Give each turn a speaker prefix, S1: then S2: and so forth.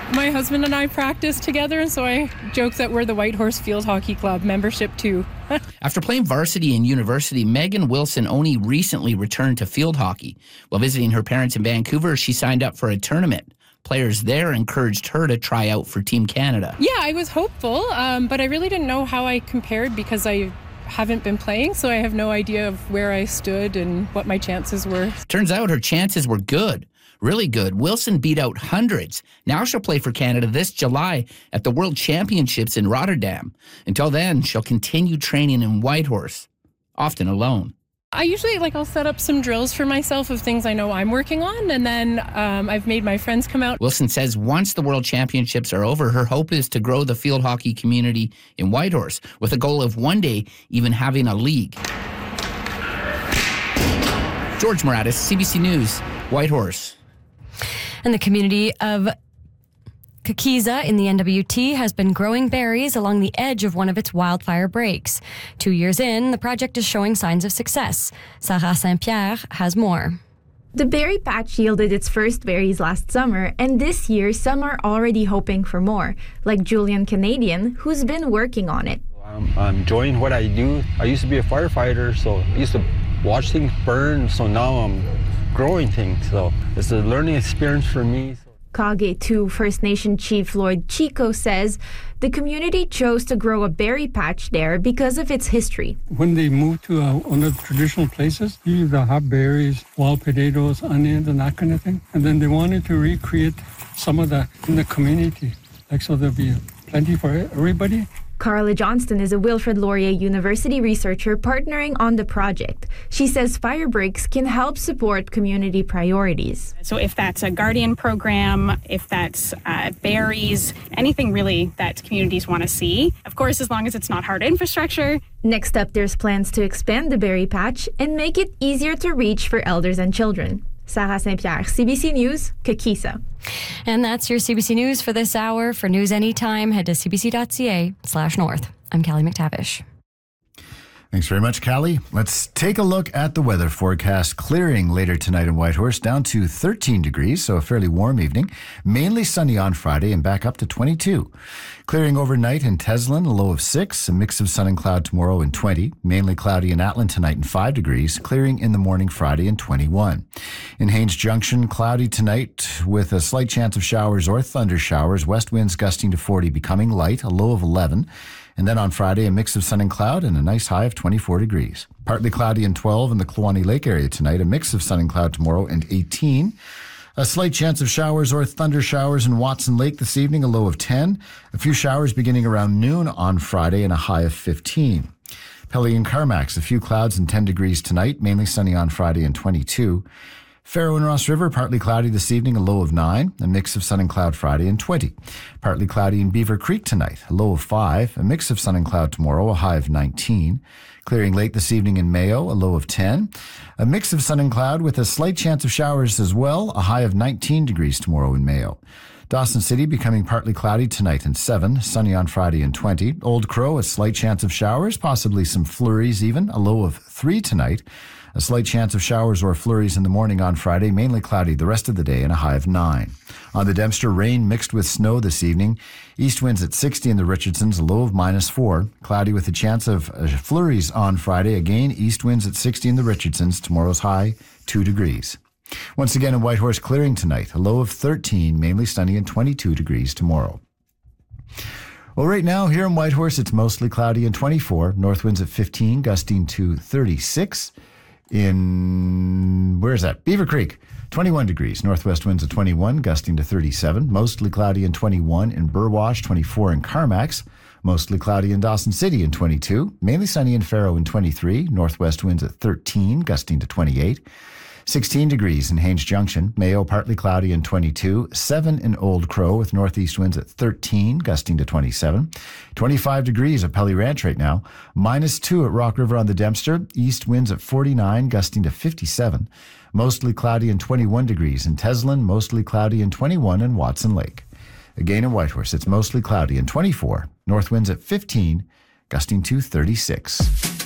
S1: My husband and I practice together, and so I joke that we're the Whitehorse Field Hockey Club membership too.
S2: After playing varsity in university, Megan Wilson only recently returned to field hockey. While visiting her parents in Vancouver, she signed up for a tournament. Players there encouraged her to try out for Team Canada.
S1: Yeah, I was hopeful, but I really didn't know how I compared because I haven't been playing, so I have no idea of where I stood and what my chances were.
S2: Turns out her chances were good. Really good. Wilson beat out hundreds. Now she'll play for Canada this July at the World Championships in Rotterdam. Until then, she'll continue training in Whitehorse, often alone.
S1: I usually, I'll set up some drills for myself of things I know I'm working on, and then I've made my friends come out.
S2: Wilson says once the World Championships are over, her hope is to grow the field hockey community in Whitehorse, with a goal of one day even having a league. George Moratis, CBC News, Whitehorse.
S3: And the community of Kakiza in the NWT has been growing berries along the edge of one of its wildfire breaks. 2 years in, the project is showing signs of success. Sarah Saint-Pierre has more.
S4: The berry patch yielded its first berries last summer, and this year some are already hoping for more, like Julian Canadian, who's been working on it.
S5: I'm enjoying what I do. I used to be a firefighter, so I used to watch things burn, so now I'm growing things, so it's a learning experience for me.
S4: Kage 2 First Nation Chief Lloyd Chico says the community chose to grow a berry patch there because of its history.
S6: When they moved to one of the traditional places, usually they'll have berries, wild potatoes, onions, and that kind of thing. And then they wanted to recreate some of that in the community, so there'll be plenty for everybody.
S4: Carla Johnston is a Wilfrid Laurier University researcher partnering on the project. She says fire breaks can help support community priorities.
S7: So if that's a guardian program, if that's berries, anything really that communities want to see, of course, as long as it's not hard infrastructure.
S4: Next up, there's plans to expand the berry patch and make it easier to reach for elders and children. Sarah Saint-Pierre, CBC News, Kakiza.
S3: And that's your CBC News for this hour. For news anytime, head to cbc.ca/north. I'm Callie McTavish.
S8: Thanks very much, Callie. Let's take a look at the weather forecast. Clearing later tonight in Whitehorse, down to 13 degrees, so a fairly warm evening. Mainly sunny on Friday and back up to 22. Clearing overnight in Teslin, a low of 6. A mix of sun and cloud tomorrow in 20. Mainly cloudy in Atlin tonight and 5 degrees. Clearing in the morning Friday and 21. In Haines Junction, cloudy tonight with a slight chance of showers or thunder showers. West winds gusting to 40, becoming light, a low of 11. And then on Friday, a mix of sun and cloud and a nice high of 24 degrees. Partly cloudy and 12 in the Kluane Lake area tonight. A mix of sun and cloud tomorrow and 18. A slight chance of showers or thunder showers in Watson Lake this evening, a low of 10. A few showers beginning around noon on Friday and a high of 15. Pelly and Carmax, a few clouds and 10 degrees tonight, mainly sunny on Friday and 22. Faro and Ross River, partly cloudy this evening, a low of 9. A mix of sun and cloud Friday and 20. Partly cloudy in Beaver Creek tonight, a low of 5. A mix of sun and cloud tomorrow, a high of 19. Clearing late this evening in Mayo, a low of 10. A mix of sun and cloud with a slight chance of showers as well, a high of 19 degrees tomorrow in Mayo. Dawson City becoming partly cloudy tonight and 7. Sunny on Friday and 20. Old Crow, a slight chance of showers, possibly some flurries even, a low of 3 tonight. A slight chance of showers or flurries in the morning on Friday, mainly cloudy the rest of the day and a high of 9. On the Dempster, rain mixed with snow this evening. East winds at 60 in the Richardsons, a low of -4. Cloudy with a chance of flurries on Friday. Again, east winds at 60 in the Richardsons. Tomorrow's high, 2 degrees. Once again in Whitehorse, clearing tonight, a low of 13, mainly sunny and 22 degrees tomorrow. Well, right now here in Whitehorse, it's mostly cloudy and 24. North winds at 15, gusting to 36. In, where is that? Beaver Creek, 21 degrees. Northwest winds at 21, gusting to 37. Mostly cloudy and 21 in Burwash, 24 in Carmax. Mostly cloudy in Dawson City in 22. Mainly sunny in Faro in 23. Northwest winds at 13, gusting to 28. 16 degrees in Haines Junction. Mayo, partly cloudy and 22. 7 in Old Crow with northeast winds at 13, gusting to 27. 25 degrees at Pelly Ranch right now. -2 at Rock River on the Dempster. East winds at 49, gusting to 57. Mostly cloudy and 21 degrees in Teslin. Mostly cloudy and 21 in Watson Lake. Again in Whitehorse, it's mostly cloudy and 24. North winds at 15, gusting to 36.